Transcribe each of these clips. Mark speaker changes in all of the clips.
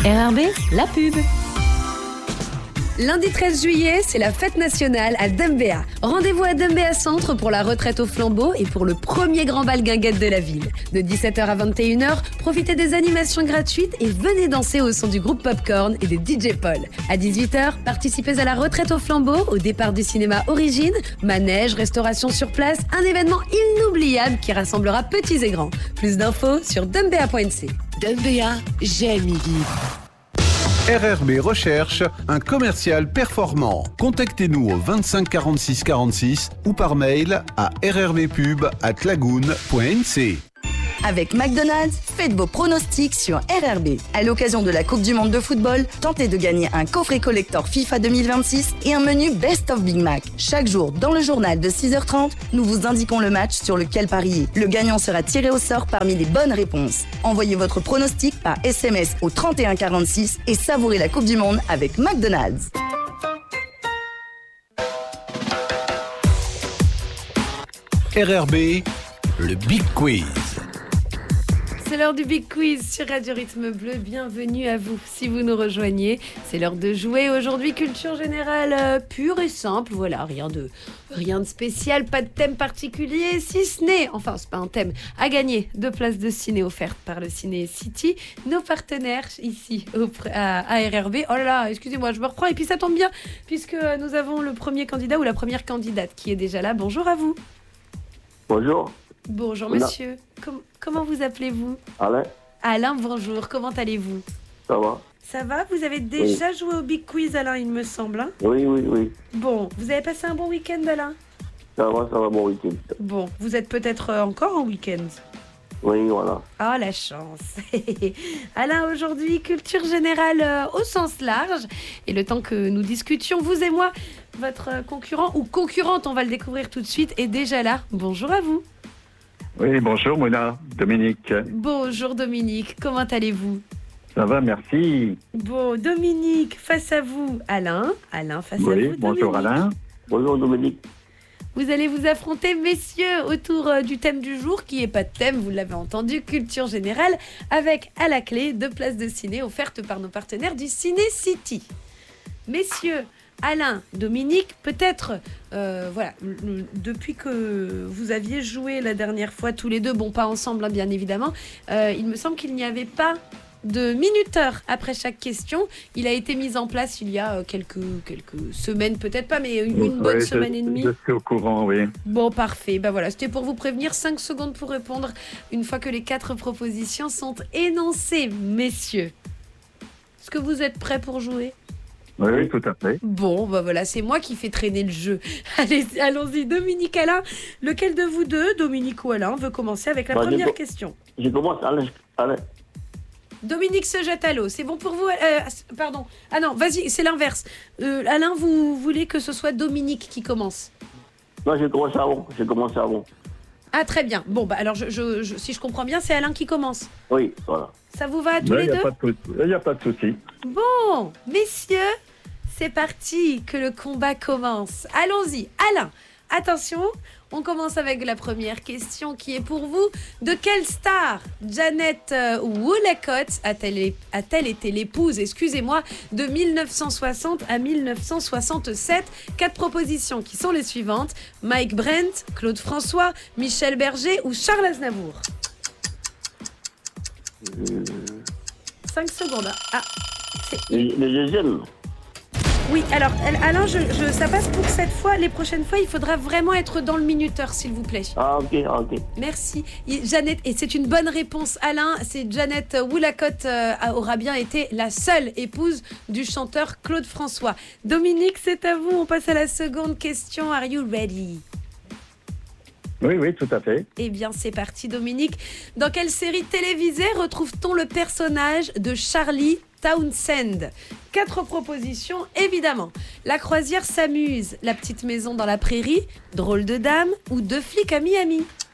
Speaker 1: RRB, la pub.
Speaker 2: Lundi 13 juillet, c'est la fête nationale à Dembéa. Rendez-vous à Dembéa Centre pour la retraite au flambeau et pour le premier grand bal guinguette de la ville. De 17h à 21h, profitez des animations gratuites et venez danser au son du groupe Popcorn et des DJ Paul. À 18h, participez à la retraite au flambeau, au départ du cinéma Origine, manège, restauration sur place, un événement inoubliable qui rassemblera petits et grands. Plus d'infos sur dembéa.nc.
Speaker 1: Dembéa, j'aime y vivre.
Speaker 3: RRB recherche un commercial performant. Contactez-nous au 25 46 46 ou par mail à rrbpub@lagoon.nc.
Speaker 4: Avec McDonald's, faites vos pronostics sur RRB. À l'occasion de la Coupe du Monde de football, tentez de gagner un coffret collector FIFA 2026 et un menu Best of Big Mac. Chaque jour, dans le journal de 6h30, nous vous indiquons le match sur lequel parier. Le gagnant sera tiré au sort parmi les bonnes réponses. Envoyez votre pronostic par SMS au 31 46 et savourez la Coupe du Monde avec McDonald's.
Speaker 3: RRB, le Big Quiz.
Speaker 2: C'est l'heure du Big Quiz sur Radio Rythme Bleu. Bienvenue à vous si vous nous rejoignez. C'est l'heure de jouer. Aujourd'hui, culture générale pure et simple. Voilà, rien de spécial, pas de thème particulier, si ce n'est, enfin, c'est pas un thème, à gagner 2 places de ciné offertes par le Ciné City. Nos partenaires ici à RRB. Oh là là, excusez-moi, je me reprends. Et puis ça tombe bien, puisque nous avons le premier candidat ou la première candidate qui est déjà là. Bonjour à vous.
Speaker 5: Bonjour.
Speaker 2: Bonjour monsieur. Comment vous appelez-vous?
Speaker 5: Alain.
Speaker 2: Alain, bonjour. Comment allez-vous?
Speaker 5: Ça va?
Speaker 2: Ça va? Vous avez déjà joué au Big Quiz, Alain, il me semble. Hein?
Speaker 5: Oui.
Speaker 2: Bon, vous avez passé un bon week-end, Alain?
Speaker 5: Ça va, bon week-end.
Speaker 2: Bon, vous êtes peut-être encore en week-end?
Speaker 5: Oui, voilà.
Speaker 2: Oh, la chance. Alain, aujourd'hui, culture générale au sens large. Et le temps que nous discutions, vous et moi, votre concurrent ou concurrente, on va le découvrir tout de suite, est déjà là. Bonjour à vous.
Speaker 6: Oui, bonjour Mona, Dominique.
Speaker 2: Bonjour Dominique, comment allez-vous?
Speaker 6: Ça va, merci.
Speaker 2: Bon, Dominique, face à vous, Alain. Alain, face à vous,
Speaker 6: Oui,
Speaker 2: Dominique.
Speaker 6: bonjour Alain.
Speaker 5: Bonjour Dominique.
Speaker 2: Vous allez vous affronter, messieurs, autour du thème du jour, qui n'est pas de thème, vous l'avez entendu, culture générale, avec à la clé 2 places de ciné offertes par nos partenaires du Ciné City. Messieurs, Alain, Dominique, peut-être, depuis que vous aviez joué la dernière fois tous les deux, bon, pas ensemble, hein, bien évidemment, il me semble qu'il n'y avait pas de minuteur après chaque question. Il a été mis en place il y a quelques semaines, peut-être pas, mais une bonne semaine et demie.
Speaker 6: Je suis au courant, oui.
Speaker 2: Bon, parfait. Ben voilà, c'était pour vous prévenir. 5 secondes pour répondre une fois que les 4 propositions sont énoncées, messieurs. Est-ce que vous êtes prêts pour jouer ?
Speaker 6: Oui, tout à fait.
Speaker 2: Bon, ben voilà, c'est moi qui fais traîner le jeu. Allez, allons-y. Dominique, Alain, lequel de vous deux, Dominique ou Alain, veut commencer avec la première question ?
Speaker 5: Je commence, Alain.
Speaker 2: Dominique se jette à l'eau. C'est bon pour vous Pardon. Ah non, vas-y, c'est l'inverse. Alain, vous voulez que ce soit Dominique qui commence ?
Speaker 5: Non, j'ai commencé avant.
Speaker 2: Ah, très bien. Bon, bah alors, si je comprends bien, c'est Alain qui commence.
Speaker 5: Oui, voilà.
Speaker 2: Ça vous va à tous les deux ?
Speaker 6: Il n'y a pas de souci.
Speaker 2: Bon, messieurs, c'est parti, que le combat commence. Allons-y. Alain, attention, on commence avec la première question qui est pour vous. De quelle star Janet Woolacott a-t-elle été l'épouse, de 1960 à 1967 ? 4 propositions qui sont les suivantes. Mike Brent, Claude François, Michel Berger ou Charles Aznavour ? 5 secondes. Ah,
Speaker 5: Le deuxième.
Speaker 2: Oui, alors Alain, ça passe pour cette fois. Les prochaines fois, il faudra vraiment être dans le minuteur, s'il vous plaît.
Speaker 5: Ah, ok.
Speaker 2: Merci. Janet, et c'est une bonne réponse, Alain. C'est Janet Woolacott aura bien été la seule épouse du chanteur Claude François. Dominique, c'est à vous. On passe à la seconde question. Are you ready ?
Speaker 6: Oui, tout à fait.
Speaker 2: Eh bien, c'est parti, Dominique. Dans quelle série télévisée retrouve-t-on le personnage de Charlie Townsend ? 4 propositions, évidemment. La croisière s'amuse, La petite maison dans la prairie, Drôle de dame ou 2 flics à Miami ?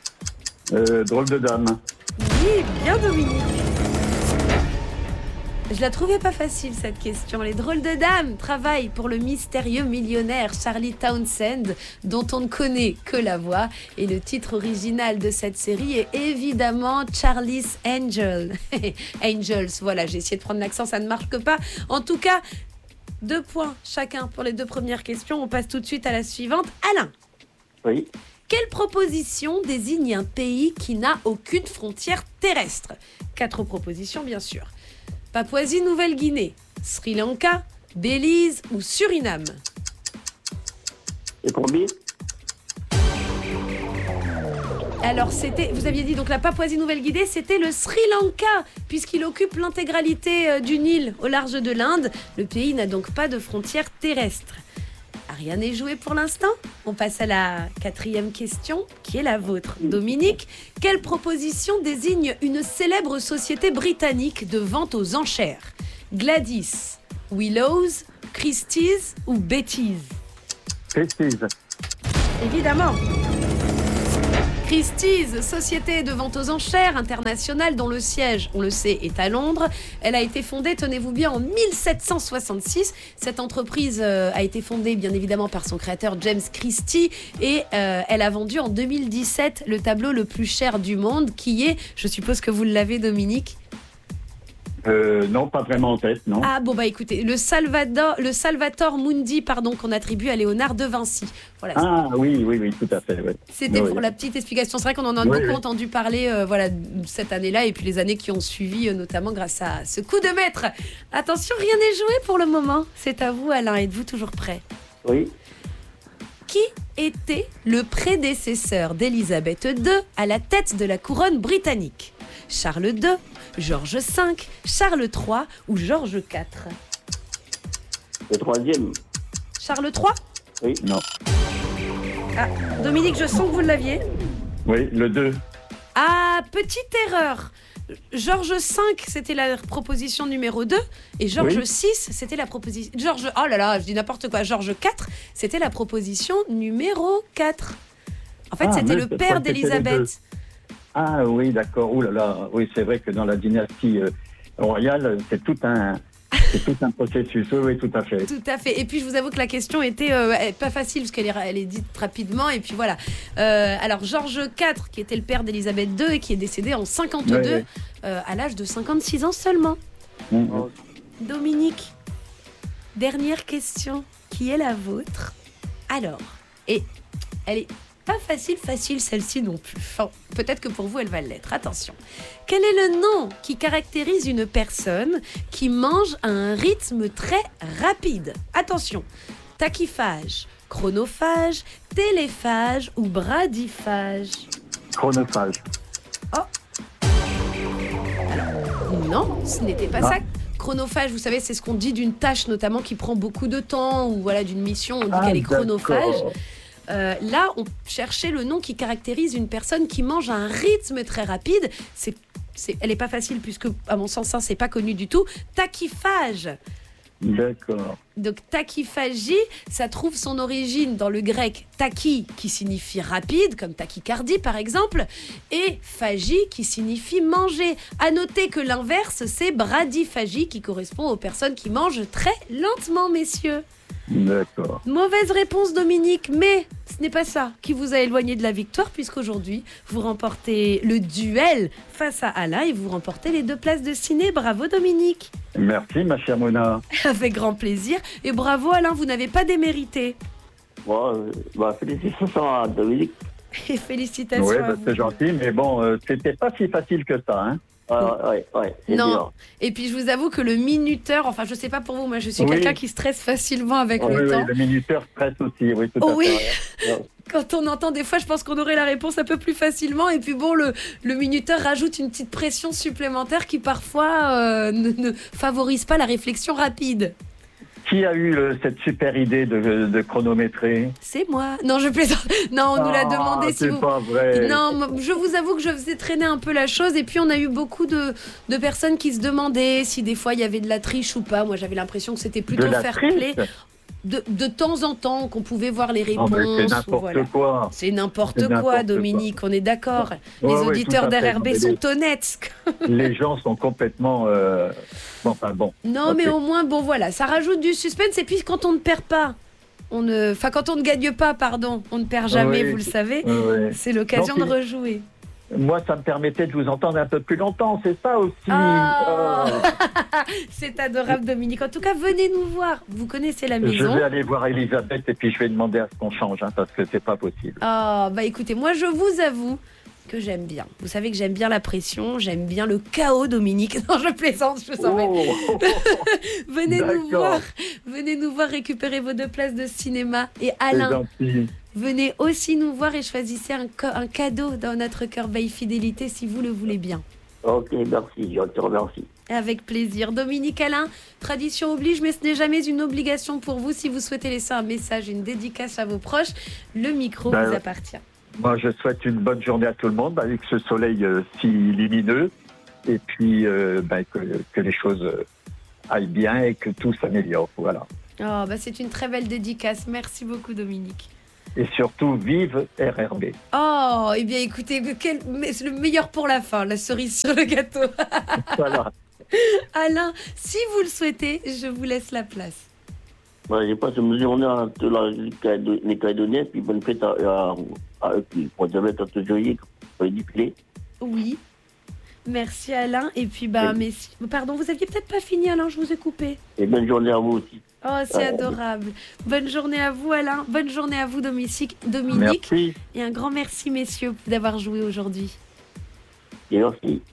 Speaker 6: Drôle de dame.
Speaker 2: Oui, bien Dominique. Je la trouvais pas facile cette question. Les drôles de dames travaillent pour le mystérieux millionnaire Charlie Townsend, dont on ne connaît que la voix. Et le titre original de cette série est évidemment Charlie's Angel. Angels, voilà, j'ai essayé de prendre l'accent, ça ne marche que pas. En tout cas, 2 points chacun pour les 2 premières questions. On passe tout de suite à la suivante. Alain,
Speaker 5: Oui.
Speaker 2: quelle proposition désigne un pays qui n'a aucune frontière terrestre ? 4 propositions, bien sûr. Papouasie-Nouvelle-Guinée, Sri Lanka, Belize ou Suriname ?
Speaker 5: Et combien?
Speaker 2: Alors, vous aviez dit donc la Papouasie-Nouvelle-Guinée, c'était le Sri Lanka, puisqu'il occupe l'intégralité d'une île au large de l'Inde. Le pays n'a donc pas de frontières terrestres. Rien n'est joué pour l'instant. On passe à la 4e question, qui est la vôtre. Dominique, quelle proposition désigne une célèbre société britannique de vente aux enchères ? Gladys, Willows, Christie's ou Betty's ?
Speaker 6: Précise.
Speaker 2: Évidemment. Christie's, société de vente aux enchères internationale dont le siège, on le sait, est à Londres. Elle a été fondée, tenez-vous bien, en 1766. Cette entreprise a été fondée bien évidemment par son créateur James Christie et elle a vendu en 2017 le tableau le plus cher du monde qui est, je suppose que vous l'avez Dominique.
Speaker 6: Non, pas vraiment en tête, non.
Speaker 2: Ah bon bah écoutez, le Salvator Mundi qu'on attribue à Léonard de Vinci. Voilà.
Speaker 6: Ah oui, tout à fait. Ouais.
Speaker 2: C'était
Speaker 6: Oui.
Speaker 2: pour la petite explication. C'est vrai qu'on en a beaucoup entendu parler cette année-là et puis les années qui ont suivi, notamment grâce à ce coup de maître. Attention, rien n'est joué pour le moment. C'est à vous Alain, êtes-vous toujours prêt ?
Speaker 5: Oui.
Speaker 2: Qui était le prédécesseur d'Élisabeth II à la tête de la couronne britannique ? Charles II, Georges V, Charles III ou Georges IV ?
Speaker 5: Le 3e.
Speaker 2: Charles III ?
Speaker 5: Oui.
Speaker 6: Non.
Speaker 2: Ah, Dominique, je sens que vous l'aviez.
Speaker 6: Oui, le 2.
Speaker 2: Ah, petite erreur. Georges V, c'était la proposition numéro 2. Et Georges VI, c'était la proposition... Oh là là, je dis n'importe quoi. Georges IV, c'était la proposition numéro 4. En fait, c'était le père d'Élisabeth.
Speaker 6: Ah oui, d'accord. Ouh là là. Oui, c'est vrai que dans la dynastie royale, c'est tout un processus. Oui, tout à fait.
Speaker 2: Tout à fait. Et puis, je vous avoue que la question était pas facile parce qu'elle est dite rapidement. Et puis voilà. Alors, Georges IV, qui était le père d'Élisabeth II et qui est décédé en 52, à l'âge de 56 ans seulement. Dominique, dernière question, qui est la vôtre. Alors, et elle est pas facile celle-ci non plus. Enfin, peut-être que pour vous, elle va l'être. Attention. Quel est le nom qui caractérise une personne qui mange à un rythme très rapide ? Attention. Tachyphage, chronophage, téléphage ou bradyphage ?
Speaker 6: Chronophage.
Speaker 2: Non, ce n'était pas ça. Chronophage, vous savez, c'est ce qu'on dit d'une tâche notamment qui prend beaucoup de temps ou voilà d'une mission, on dit qu'elle est chronophage. Là, on cherchait le nom qui caractérise une personne qui mange à un rythme très rapide. Elle n'est pas facile puisque, à mon sens, c'est pas connu du tout. Tachyphage.
Speaker 6: D'accord.
Speaker 2: Donc tachyphagie, ça trouve son origine dans le grec tachy qui signifie rapide, comme tachycardie par exemple, et phagie qui signifie manger. À noter que l'inverse, c'est bradyphagie qui correspond aux personnes qui mangent très lentement, messieurs.
Speaker 6: D'accord.
Speaker 2: Mauvaise réponse Dominique, mais ce n'est pas ça qui vous a éloigné de la victoire puisqu'aujourd'hui, vous remportez le duel face à Alain et vous remportez les 2 places de ciné. Bravo Dominique.
Speaker 6: Merci ma chère Mona.
Speaker 2: Avec grand plaisir. Et bravo Alain, vous n'avez pas démérité.
Speaker 5: Bon, félicitations à Dominique.
Speaker 2: Et félicitations
Speaker 6: Oui,
Speaker 2: à vous.
Speaker 6: c'est gentil, mais bon, c'était pas si facile que ça, hein.
Speaker 5: Ouais, c'est
Speaker 2: Non.
Speaker 5: dur.
Speaker 2: Et puis je vous avoue que le minuteur, enfin je sais pas pour vous, moi je suis quelqu'un qui stresse facilement avec le temps.
Speaker 6: Oui, le minuteur stresse aussi, oui, tout à
Speaker 2: Oui.
Speaker 6: fait.
Speaker 2: Quand on entend des fois, je pense qu'on aurait la réponse un peu plus facilement. Et puis bon, le minuteur rajoute une petite pression supplémentaire qui parfois ne favorise pas la réflexion rapide.
Speaker 6: Qui a eu cette super idée de chronométrer ?
Speaker 2: C'est moi. Non, je plaisante. Non, on nous l'a demandé si
Speaker 6: c'est
Speaker 2: vous...
Speaker 6: pas vrai.
Speaker 2: Non, je vous avoue que je faisais traîner un peu la chose. Et puis, on a eu beaucoup de personnes qui se demandaient si des fois il y avait de la triche ou pas. Moi, j'avais l'impression que c'était plutôt
Speaker 6: De la
Speaker 2: fair
Speaker 6: triche
Speaker 2: play. de temps en temps qu'on pouvait voir les
Speaker 6: Non,
Speaker 2: réponses.
Speaker 6: mais c'est n'importe
Speaker 2: voilà.
Speaker 6: quoi.
Speaker 2: C'est n'importe
Speaker 6: C'est
Speaker 2: quoi,
Speaker 6: n'importe
Speaker 2: Dominique, on est d'accord.
Speaker 6: Ouais,
Speaker 2: Les
Speaker 6: ouais,
Speaker 2: auditeurs
Speaker 6: tout à fait.
Speaker 2: d'RRB
Speaker 6: Mais
Speaker 2: sont honnêtes.
Speaker 6: Les gens sont complètement... Enfin bon.
Speaker 2: Non,
Speaker 6: Ok.
Speaker 2: mais au moins, bon voilà, ça rajoute du suspense. Et puis quand on ne perd pas, quand on ne gagne pas, pardon, on ne perd jamais,
Speaker 6: Oui.
Speaker 2: vous le savez.
Speaker 6: Ouais.
Speaker 2: C'est l'occasion
Speaker 6: Donc,
Speaker 2: de rejouer.
Speaker 6: Moi, ça me permettait de vous entendre un peu plus longtemps, c'est ça aussi.
Speaker 2: Ah. C'est adorable, Dominique. En tout cas, venez nous voir. Vous connaissez la
Speaker 6: Je
Speaker 2: maison.
Speaker 6: vais aller voir Elisabeth et puis je vais demander à ce qu'on change, parce que c'est pas possible.
Speaker 2: Ah, bah écoutez, moi je vous avoue que j'aime bien. Vous savez que j'aime bien la pression, j'aime bien le chaos, Dominique. Non, je plaisante, je vous embête.
Speaker 6: Oh.
Speaker 2: Venez nous
Speaker 6: D'accord.
Speaker 2: voir. Venez nous voir récupérer vos 2 places de cinéma. Et
Speaker 6: C'est
Speaker 2: Alain,
Speaker 6: gentil.
Speaker 2: venez aussi nous voir et choisissez un cadeau dans notre cœur Veille Fidélité si vous le voulez bien.
Speaker 5: Ok, merci, je te remercie.
Speaker 2: Avec plaisir. Dominique, Alain, tradition oblige, mais ce n'est jamais une obligation pour vous. Si vous souhaitez laisser un message, une dédicace à vos proches, le micro
Speaker 6: Ben,
Speaker 2: vous appartient.
Speaker 6: Moi, je souhaite une bonne journée à tout le monde avec ce soleil si lumineux et puis que les choses aillent bien et que tout s'améliore. Voilà.
Speaker 2: Oh, bah c'est une très belle dédicace. Merci beaucoup, Dominique.
Speaker 6: Et surtout, vive RRB.
Speaker 2: Oh, eh bien écoutez, mais c'est le meilleur pour la fin, la cerise sur le gâteau.
Speaker 6: Voilà.
Speaker 2: Alain, si vous le souhaitez, je vous laisse la place.
Speaker 5: Voilà, j'ai passé une journée à les Calédoniens, puis bonne fête à eux qui pour jamais quand tu jouais, pour les diplômer.
Speaker 2: Oui. Merci Alain. Et puis, bah, mais pardon, vous aviez peut-être pas fini, Alain, je vous ai coupé.
Speaker 5: Et bonne journée à vous aussi.
Speaker 2: Oh, c'est adorable. Bonne journée à vous, Alain. Bonne journée à vous, Dominique.
Speaker 6: Merci.
Speaker 2: Et un grand merci, messieurs, d'avoir joué aujourd'hui.
Speaker 5: Et merci.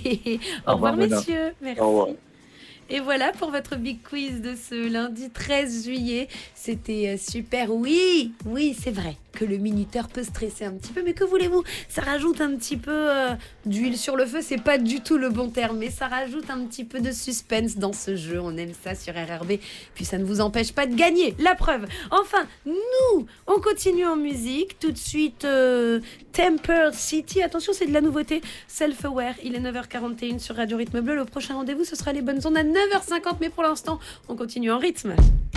Speaker 2: Au revoir,
Speaker 6: madame.
Speaker 2: messieurs. Merci.
Speaker 5: Au revoir.
Speaker 2: Et voilà pour votre big quiz de ce lundi 13 juillet. C'était super. Oui, c'est vrai que le minuteur peut stresser un petit peu, mais que voulez-vous? Ça rajoute un petit peu d'huile sur le feu. C'est pas du tout le bon terme, mais ça rajoute un petit peu de suspense dans ce jeu. On aime ça sur RRB. Puis ça ne vous empêche pas de gagner. La preuve. Enfin, nous, on continue en musique. Tout de suite, Temper City. Attention, c'est de la nouveauté. Self-Aware. Il est 9h41 sur Radio Rythme Bleu. Le prochain rendez-vous, ce sera les bonnes ondes à 9h50. Mais pour l'instant, on continue en rythme.